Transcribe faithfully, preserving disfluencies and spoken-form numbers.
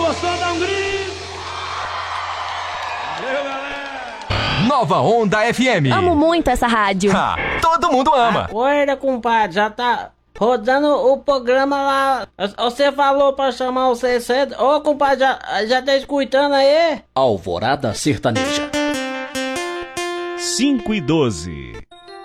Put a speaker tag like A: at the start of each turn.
A: gostou, dá um grito. Valeu, galera.
B: Nova Onda F M.
C: Amo muito essa rádio.
B: Ha, todo mundo ama.
D: Acorda, compadre, já tá rodando o programa lá. Você falou pra chamar o sessenta. Ô, compadre, já, já tá escutando aí?
E: Alvorada Sertaneja.
F: cinco e doze.